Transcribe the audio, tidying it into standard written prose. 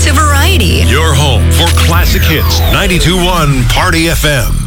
to variety. Your home for classic hits. 92.1 Party FM.